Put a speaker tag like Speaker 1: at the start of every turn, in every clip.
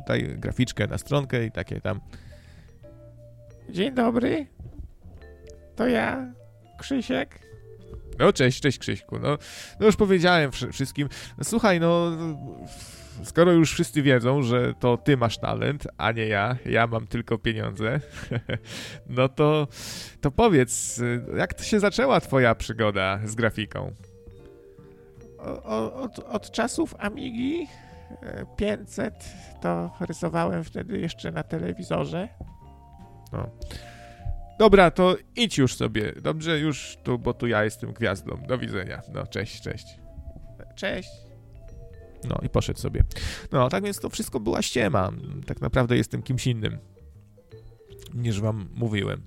Speaker 1: tutaj graficzkę na stronkę i takie tam. Dzień dobry, to ja, Krzysiek. No cześć Krzyśku, no już powiedziałem wszystkim. No, słuchaj, no skoro już wszyscy wiedzą, że to ty masz talent, a nie ja mam tylko pieniądze, no to powiedz, jak to się zaczęła twoja przygoda z grafiką? Od czasów Amigi 500 to rysowałem wtedy jeszcze na telewizorze. No. Dobra, to idź już sobie. Dobrze, już tu, bo tu ja jestem gwiazdą. Do widzenia. No, cześć. Cześć. No i poszedł sobie. No, tak więc to wszystko była ściema. Tak naprawdę jestem kimś innym, niż wam mówiłem.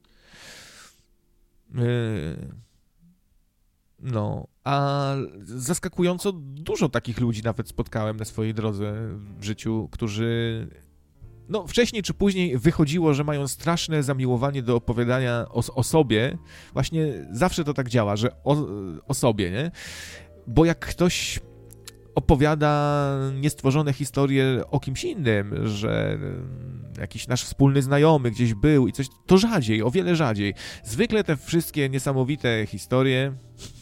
Speaker 1: No, a zaskakująco dużo takich ludzi nawet spotkałem na swojej drodze w życiu, którzy... No, wcześniej czy później wychodziło, że mają straszne zamiłowanie do opowiadania o sobie. Właśnie zawsze to tak działa, że o sobie, nie? Bo jak ktoś opowiada niestworzone historie o kimś innym, że jakiś nasz wspólny znajomy gdzieś był i coś, to rzadziej, o wiele rzadziej. Zwykle te wszystkie niesamowite historie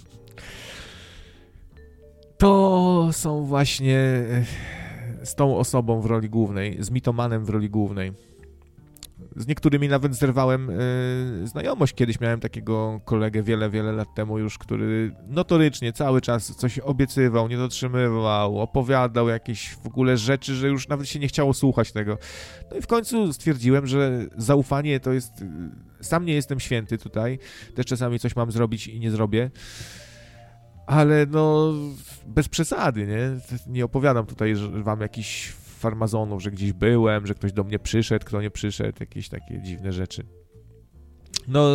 Speaker 1: to są właśnie z tą osobą w roli głównej, z mitomanem w roli głównej. Z niektórymi nawet zerwałem znajomość. Kiedyś miałem takiego kolegę wiele lat temu już, który notorycznie cały czas coś obiecywał, nie dotrzymywał, opowiadał jakieś w ogóle rzeczy, że już nawet się nie chciało słuchać tego. No i w końcu stwierdziłem, że zaufanie to jest... Sam nie jestem święty tutaj, też czasami coś mam zrobić i nie zrobię. Ale no, bez przesady, nie? Nie opowiadam tutaj wam jakichś farmazonów, że gdzieś byłem, że ktoś do mnie przyszedł, kto nie przyszedł, jakieś takie dziwne rzeczy. No,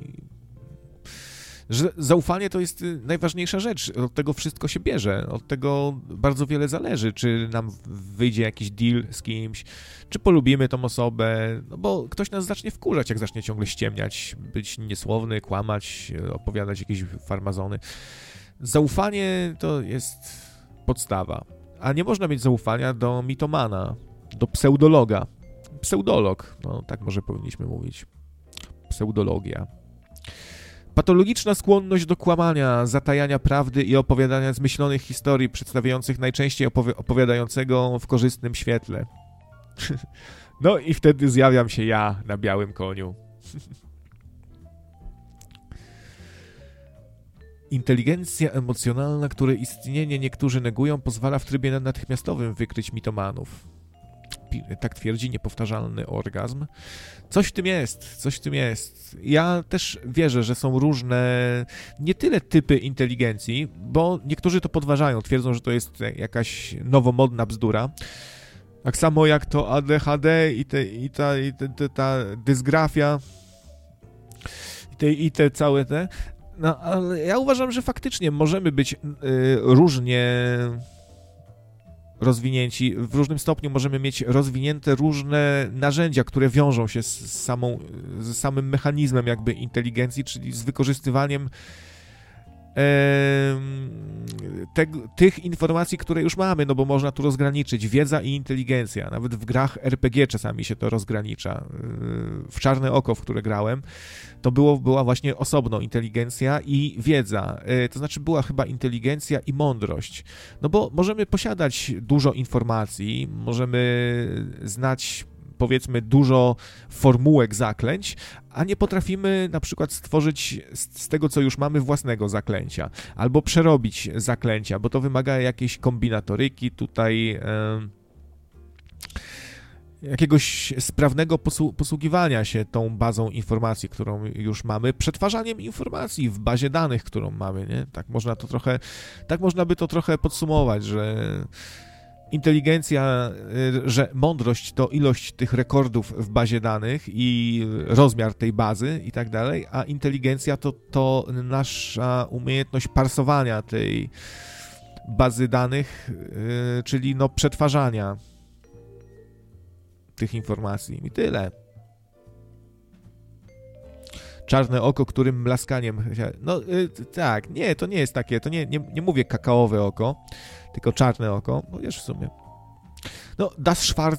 Speaker 1: że zaufanie to jest najważniejsza rzecz, od tego wszystko się bierze, od tego bardzo wiele zależy, czy nam wyjdzie jakiś deal z kimś, czy polubimy tą osobę, no bo ktoś nas zacznie wkurzać, jak zacznie ciągle ściemniać, być niesłowny, kłamać, opowiadać jakieś farmazony. Zaufanie to jest podstawa, a nie można mieć zaufania do mitomana, do pseudologa. Pseudolog, no tak może powinniśmy mówić. Pseudologia. Patologiczna skłonność do kłamania, zatajania prawdy i opowiadania zmyślonych historii przedstawiających najczęściej opowiadającego w korzystnym świetle. No i wtedy zjawiam się ja na białym koniu. Inteligencja emocjonalna, której istnienie niektórzy negują, pozwala w trybie natychmiastowym wykryć mitomanów. Tak twierdzi niepowtarzalny orgazm. Coś w tym jest. Ja też wierzę, że są różne, nie tyle typy inteligencji, bo niektórzy to podważają, twierdzą, że to jest jakaś nowomodna bzdura. Tak samo jak to ADHD i ta dysgrafia i te całe te... No, ale ja uważam, że faktycznie możemy być różnie rozwinięci, w różnym stopniu możemy mieć rozwinięte różne narzędzia, które wiążą się z samym mechanizmem jakby inteligencji, czyli z wykorzystywaniem tych informacji, które już mamy, no bo można tu rozgraniczyć wiedza i inteligencja. Nawet w grach RPG czasami się to rozgranicza. W Czarne Oko, w które grałem, to była właśnie osobno inteligencja i wiedza. To znaczy była chyba inteligencja i mądrość. No bo możemy posiadać dużo informacji, możemy znać powiedzmy dużo formułek zaklęć, a nie potrafimy na przykład stworzyć z tego, co już mamy, własnego zaklęcia, albo przerobić zaklęcia, bo to wymaga jakiejś kombinatoryki tutaj, jakiegoś sprawnego posługiwania się tą bazą informacji, którą już mamy, przetwarzaniem informacji w bazie danych, którą mamy, nie? Tak można by to trochę podsumować, że inteligencja, że mądrość to ilość tych rekordów w bazie danych i rozmiar tej bazy i tak dalej, a inteligencja to nasza umiejętność parsowania tej bazy danych, czyli no przetwarzania tych informacji i tyle. Czarne oko, którym blaskaniem... No tak, nie, to nie jest takie, to nie mówię kakaowe oko, tylko czarne oko, no wiesz w sumie. No, Das